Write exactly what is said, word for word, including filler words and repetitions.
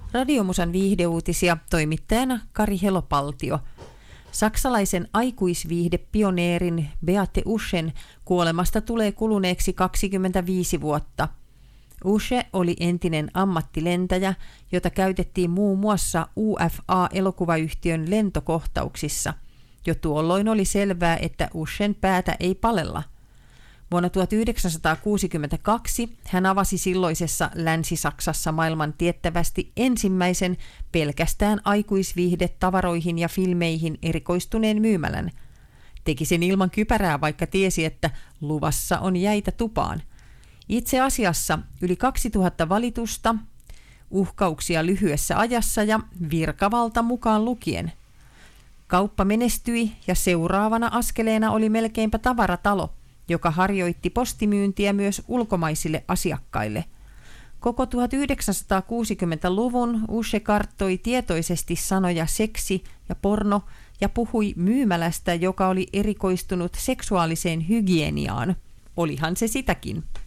Radiomusan viihdeuutisia toimittajana Kari Helopaltio. Saksalaisen aikuisviihdepioneerin Beate Uschen kuolemasta tulee kuluneeksi kaksikymmentäviisi vuotta. Usche oli entinen ammattilentäjä, jota käytettiin muun muassa U F A-elokuvayhtiön lentokohtauksissa. Jo tuolloin oli selvää, että Uschen päätä ei palella. Vuonna tuhatyhdeksänsataakuusikymmentäkaksi hän avasi silloisessa Länsi-Saksassa maailman tiettävästi ensimmäisen pelkästään aikuisviihdetavaroihin ja filmeihin erikoistuneen myymälän. Teki sen ilman kypärää, vaikka tiesi, että luvassa on jäitä tupaan. Itse asiassa yli kaksituhatta valitusta, uhkauksia lyhyessä ajassa ja virkavalta mukaan lukien. Kauppa menestyi ja seuraavana askeleena oli melkeinpä tavaratalo, joka harjoitti postimyyntiä myös ulkomaisille asiakkaille. Koko tuhatyhdeksänsataakuusikymmentäluvun Usche karttoi tietoisesti sanoja seksi ja porno ja puhui myymälästä, joka oli erikoistunut seksuaaliseen hygieniaan. Olihan se sitäkin.